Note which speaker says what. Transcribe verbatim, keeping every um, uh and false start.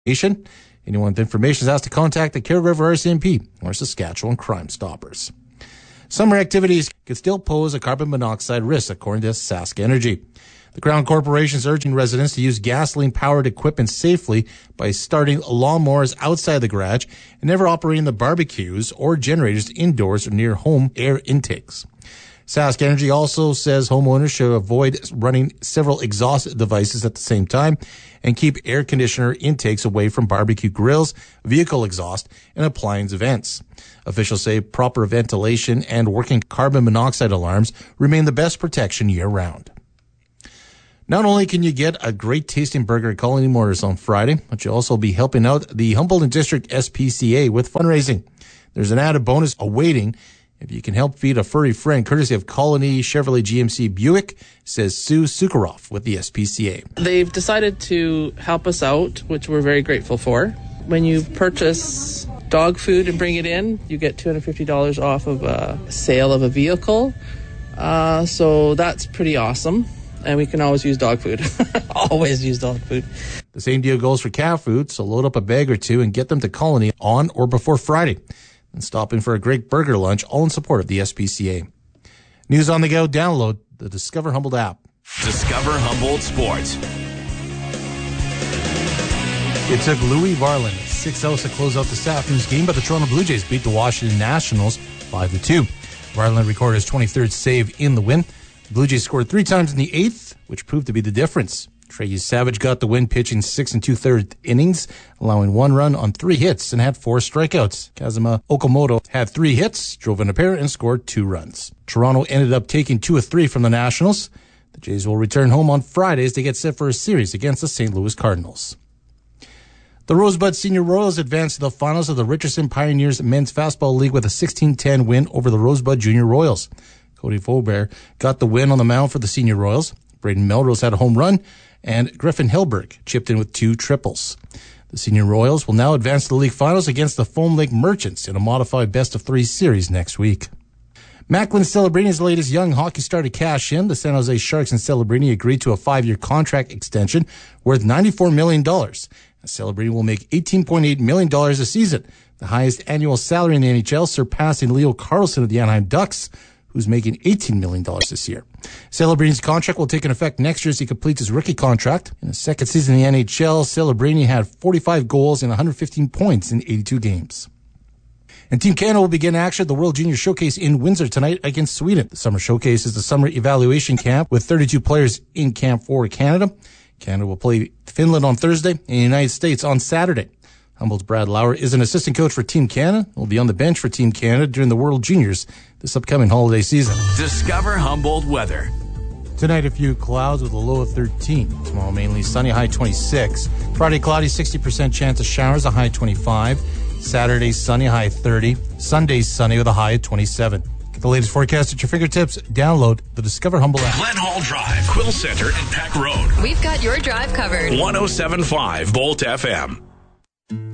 Speaker 1: Anyone with information is asked to contact the Kerr River R C M P or Saskatchewan Crime Stoppers. Summer activities could still pose a carbon monoxide risk, according to Sask Energy. The Crown Corporation is urging residents to use gasoline-powered equipment safely by starting lawnmowers outside the garage and never operating the barbecues or generators indoors or near home air intakes. Sask Energy also says homeowners should avoid running several exhaust devices at the same time and keep air conditioner intakes away from barbecue grills, vehicle exhaust, and appliance vents. Officials say proper ventilation and working carbon monoxide alarms remain the best protection year-round. Not only can you get a great tasting burger at Colony Motors on Friday, but you'll also be helping out the Humboldt District S P C A with fundraising. There's an added bonus awaiting if you can help feed a furry friend, courtesy of Colony Chevrolet G M C Buick, says Sue Sukharoff with the S P C A.
Speaker 2: They've decided to help us out, which we're very grateful for. When you purchase dog food and bring it in, you get two hundred fifty dollars off of a sale of a vehicle. Uh, so that's pretty awesome. And we can always use dog food. Always use dog food.
Speaker 1: The same deal goes for cat food, so load up a bag or two and get them to Colony on or before Friday. And stop in for a great burger lunch, all in support of the S P C A. News on the go, download the Discover Humboldt app.
Speaker 3: Discover Humboldt Sports.
Speaker 1: It took Louis Varland six outs to close out this afternoon's game, but the Toronto Blue Jays beat the Washington Nationals five to two. Varland recorded his twenty-third save in the win. The Blue Jays scored three times in the eighth, which proved to be the difference. Trey Savage got the win pitching six and two-thirds innings, allowing one run on three hits and had four strikeouts. Kazuma Okamoto had three hits, drove in a pair, and scored two runs. Toronto ended up taking two of three from the Nationals. The Jays will return home on Fridays to get set for a series against the Saint Louis Cardinals. The Rosebud Senior Royals advanced to the finals of the Richardson Pioneers Men's Fastball League with a sixteen ten win over the Rosebud Junior Royals. Cody Faubert got the win on the mound for the Senior Royals. Braden Melrose had a home run, and Griffin Hilberg chipped in with two triples. The Senior Royals will now advance to the league finals against the Foam Lake Merchants in a modified best-of-three series next week. Macklin Celebrini's latest young hockey star to cash in. The San Jose Sharks and Celebrini agreed to a five-year contract extension worth ninety-four million dollars. Celebrini will make eighteen point eight million dollars a season, the highest annual salary in the N H L, surpassing Leo Carlson of the Anaheim Ducks, who's making eighteen million dollars this year. Celebrini's contract will take an effect next year as he completes his rookie contract. In his second season in the N H L, Celebrini had forty-five goals and one hundred fifteen points in eighty-two games. And Team Canada will begin action at the World Junior Showcase in Windsor tonight against Sweden. The Summer Showcase is the summer evaluation camp with thirty-two players in camp for Canada. Canada will play Finland on Thursday and the United States on Saturday. Humboldt's Brad Lauer is an assistant coach for Team Canada. He'll be on the bench for Team Canada during the World Juniors this upcoming holiday season.
Speaker 3: Discover Humboldt weather.
Speaker 1: Tonight, a few clouds with a low of thirteen. Tomorrow, mainly sunny, high twenty-six. Friday, cloudy, sixty percent chance of showers, a high twenty-five. Saturday, sunny, high thirty. Sunday, sunny with a high of twenty-seven. Get the latest forecast at your fingertips. Download the Discover Humboldt app.
Speaker 3: Glen Hall Drive, Quill Center, and Peck Road.
Speaker 4: We've got your drive covered.
Speaker 3: one oh seven point five Bolt F M.